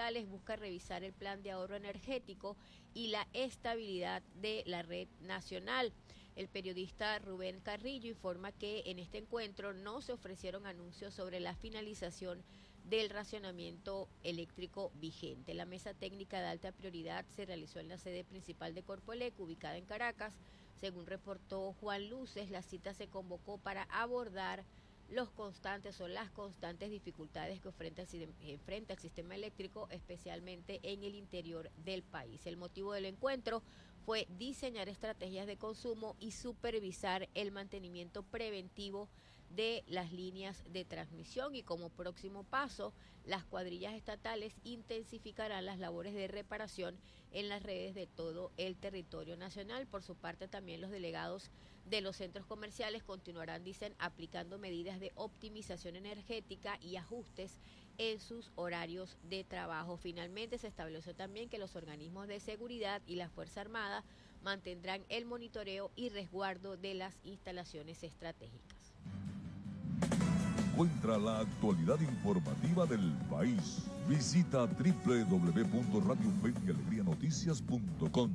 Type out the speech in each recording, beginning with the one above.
estatales busca revisar el plan de ahorro energético y la estabilidad de la red nacional. El periodista Rubén Carrillo informa que en este encuentro no se ofrecieron anuncios sobre la finalización del racionamiento eléctrico vigente. La mesa técnica de alta prioridad se realizó en la sede principal de Corpoelec, ubicada en Caracas. Según reportó Juan Luces, la cita se convocó para abordar las constantes dificultades que enfrenta el sistema eléctrico, especialmente en el interior del país. El motivo del encuentro fue diseñar estrategias de consumo y supervisar el mantenimiento preventivo de las líneas de transmisión, y como próximo paso, las cuadrillas estatales intensificarán las labores de reparación en las redes de todo el territorio nacional. Por su parte, también los delegados de los centros comerciales continuarán, dicen, aplicando medidas de optimización energética y ajustes en sus horarios de trabajo. Finalmente, se estableció también que los organismos de seguridad y la Fuerza Armada mantendrán el monitoreo y resguardo de las instalaciones estratégicas. Encuentra la actualidad informativa del país. Visita www.radiofeyalegrianoticias.com.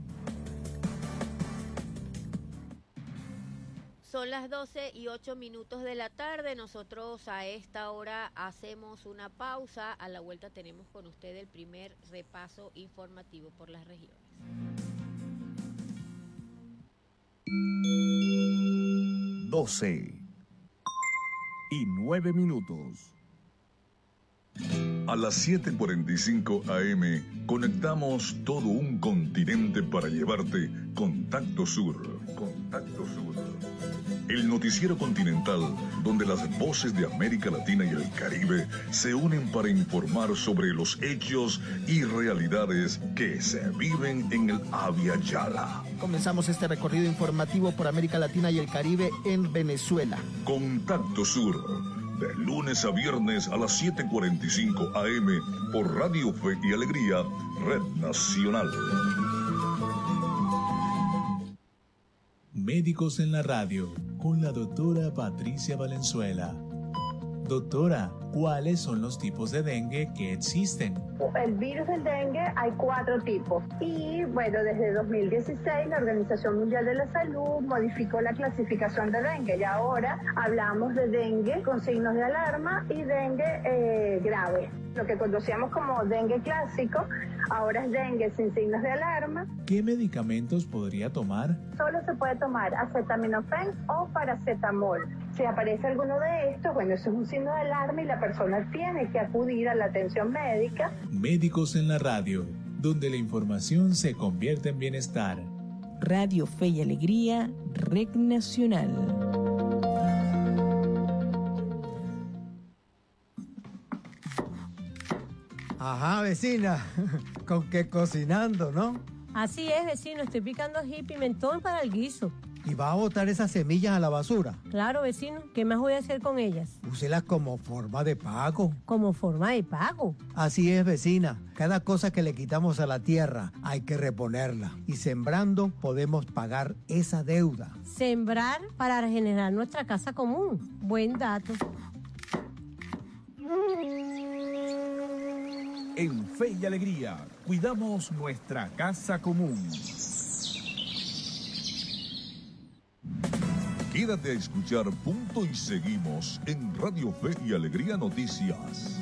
Son las 12:08 de la tarde. Nosotros a esta hora hacemos una pausa. A la vuelta tenemos con usted el primer repaso informativo por las regiones. 12:09. A las 7:45 AM conectamos todo un continente para llevarte Contacto Sur. Contacto Sur. El noticiero continental donde las voces de América Latina y el Caribe se unen para informar sobre los hechos y realidades que se viven en el Abya Yala. Comenzamos este recorrido informativo por América Latina y el Caribe en Venezuela. Contacto Sur, de lunes a viernes a las 7:45 AM por Radio Fe y Alegría, Red Nacional. Médicos en la radio, con la doctora Patricia Valenzuela. Doctora, ¿cuáles son los tipos de dengue que existen? El virus del dengue hay 4 tipos y bueno, desde 2016 la Organización Mundial de la Salud modificó la clasificación de dengue y ahora hablamos de dengue con signos de alarma y dengue grave. Lo que conocíamos como dengue clásico, ahora es dengue sin signos de alarma. ¿Qué medicamentos podría tomar? Solo se puede tomar acetaminofén o paracetamol. Si aparece alguno de estos, bueno, eso es un signo de alarma y la persona tiene que acudir a la atención médica. Médicos en la radio, donde la información se convierte en bienestar. Radio Fe y Alegría, Red Nacional. Ajá, vecina, con qué cocinando, ¿no? Así es, vecino, estoy picando ají y pimentón para el guiso. ¿Y va a botar esas semillas a la basura? Claro, vecino, ¿qué más voy a hacer con ellas? Úselas como forma de pago. ¿Como forma de pago? Así es, vecina. Cada cosa que le quitamos a la tierra hay que reponerla. Y sembrando podemos pagar esa deuda. Sembrar para regenerar nuestra casa común. Buen dato. En Fe y Alegría, cuidamos nuestra casa común. Quédate a escuchar Punto y Seguimos en Radio Fe y Alegría Noticias.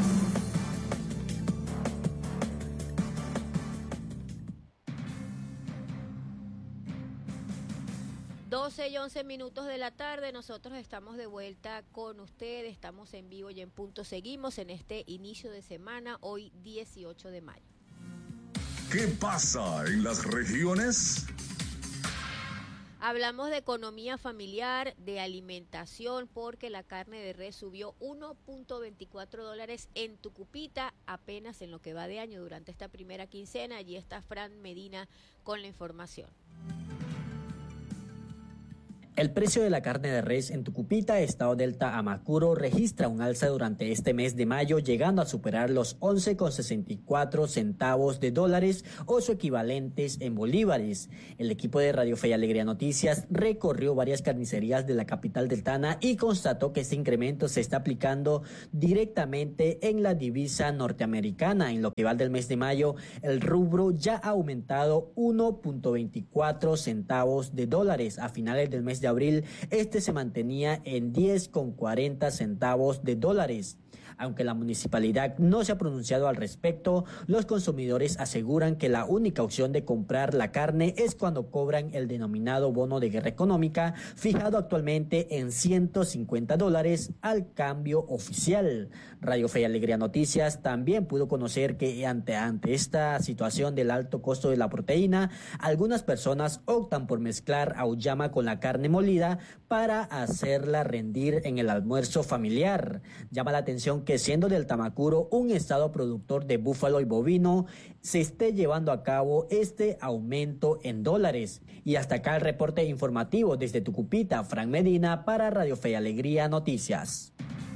Doce y 11 minutos de la tarde, nosotros estamos de vuelta con ustedes, estamos en vivo y en Punto Seguimos en este inicio de semana, hoy 18 de mayo. ¿Qué pasa en las regiones? Hablamos de economía familiar, de alimentación, porque la carne de res subió $1.24 en Tucupita apenas en lo que va de año durante esta primera quincena. Allí está Fran Medina con la información. El precio de la carne de res en Tucupita, estado Delta Amacuro, registra un alza durante este mes de mayo, llegando a superar los 11,64 centavos de dólares o su equivalentes en bolívares. El equipo de Radio Fe y Alegría Noticias recorrió varias carnicerías de la capital deltana y constató que este incremento se está aplicando directamente en la divisa norteamericana. En lo que va del mes de mayo, el rubro ya ha aumentado 1,24 centavos de dólares. A finales del mes de abril, este se mantenía en 10,40 centavos de dólares. Aunque la municipalidad no se ha pronunciado al respecto, los consumidores aseguran que la única opción de comprar la carne es cuando cobran el denominado bono de guerra económica, fijado actualmente en $150 al cambio oficial. Radio Fe y Alegría Noticias también pudo conocer que ante esta situación del alto costo de la proteína, algunas personas optan por mezclar auyama con la carne molida para hacerla rendir en el almuerzo familiar. Llama la atención que siendo del Tamacuro un estado productor de búfalo y bovino, se esté llevando a cabo este aumento en dólares. Y hasta acá el reporte informativo desde Tucupita, Fran Medina para Radio Fe y Alegría Noticias.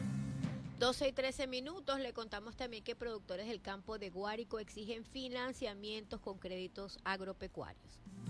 12:13. Le contamos también que productores del campo de Guárico exigen financiamientos con créditos agropecuarios.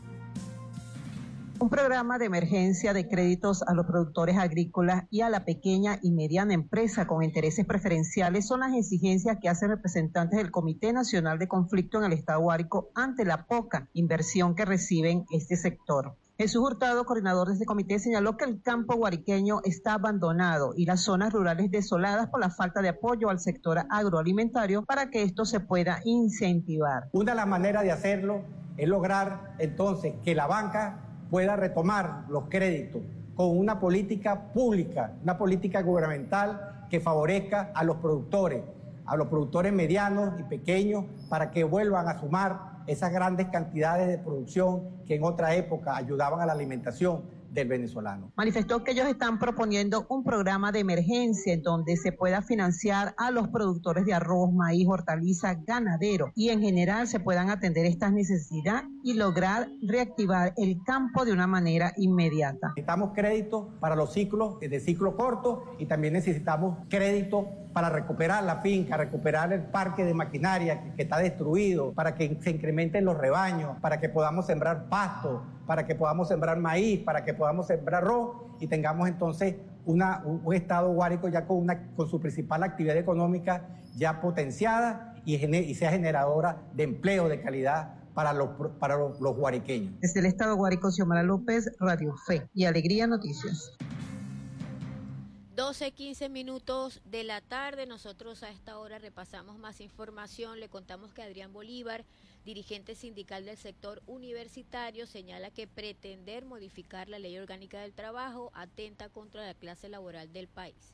Un programa de emergencia de créditos a los productores agrícolas y a la pequeña y mediana empresa con intereses preferenciales son las exigencias que hacen representantes del Comité Nacional de Conflicto en el Estado Guárico ante la poca inversión que reciben este sector. Jesús Hurtado, coordinador de este comité, señaló que el campo guariqueño está abandonado y las zonas rurales desoladas por la falta de apoyo al sector agroalimentario para que esto se pueda incentivar. Una de las maneras de hacerlo es lograr entonces que la banca pueda retomar los créditos con una política pública, una política gubernamental que favorezca a los productores medianos y pequeños para que vuelvan a sumar esas grandes cantidades de producción que en otra época ayudaban a la alimentación del venezolano. Manifestó que ellos están proponiendo un programa de emergencia en donde se pueda financiar a los productores de arroz, maíz, hortalizas, ganaderos y en general se puedan atender estas necesidades y lograr reactivar el campo de una manera inmediata. Necesitamos crédito para los ciclos de ciclo corto y también necesitamos crédito para recuperar la finca, recuperar el parque de maquinaria que está destruido, para que se incrementen los rebaños, para que podamos sembrar pasto, para que podamos sembrar maíz, para que podamos sembrar arroz y tengamos entonces un estado guárico ya con su principal actividad económica ya potenciada y sea generadora de empleo de calidad para los guariqueños. Desde el estado Guárico, Xiomara López, Radio Fe y Alegría Noticias. 12:15 de la tarde, nosotros a esta hora repasamos más información. Le contamos que Adrián Bolívar, dirigente sindical del sector universitario, señala que pretender modificar la ley orgánica del trabajo atenta contra la clase laboral del país.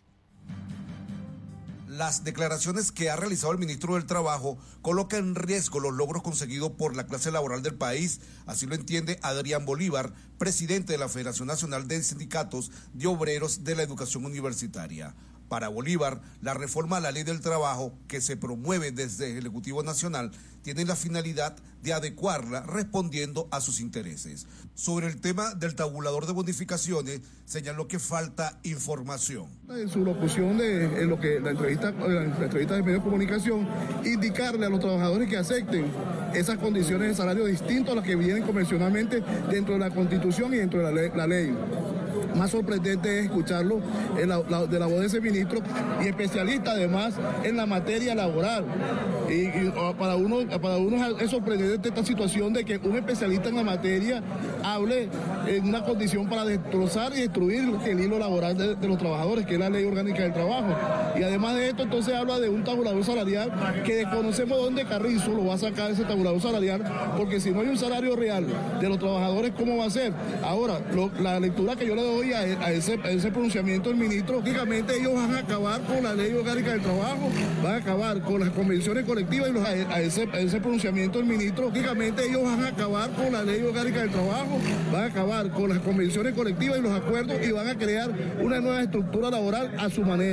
Las declaraciones que ha realizado el ministro del Trabajo colocan en riesgo los logros conseguidos por la clase laboral del país, así lo entiende Adrián Bolívar, presidente de la Federación Nacional de Sindicatos de Obreros de la Educación Universitaria. Para Bolívar, la reforma a la ley del trabajo que se promueve desde el Ejecutivo Nacional tiene la finalidad de adecuarla respondiendo a sus intereses. Sobre el tema del tabulador de bonificaciones, señaló que falta información. En su locución de lo que la entrevista de medios de comunicación, indicarle a los trabajadores que acepten esas condiciones de salario distintas a las que vienen convencionalmente dentro de la Constitución y dentro de la ley. Más sorprendente es escucharlo de la voz de ese ministro y especialista además en la materia laboral. Y para uno es sorprendente esta situación de que un especialista en la materia hable en una condición para destrozar y destruir el hilo laboral de los trabajadores, que es la ley orgánica del trabajo. Y además de esto, entonces habla de un tabulador salarial que desconocemos dónde Carrizo lo va a sacar ese tabulador salarial, porque si no hay un salario real de los trabajadores, ¿cómo va a ser? Ahora, la lectura que yo le doy a ese pronunciamiento del ministro, lógicamente ellos van a acabar con la ley orgánica del trabajo, van a acabar con las convenciones colectivas y a ese pronunciamiento del ministro, lógicamente ellos van a acabar con la ley orgánica del trabajo, van a acabar con las convenciones colectivas y los acuerdos y van a crear una nueva estructura laboral a su manera.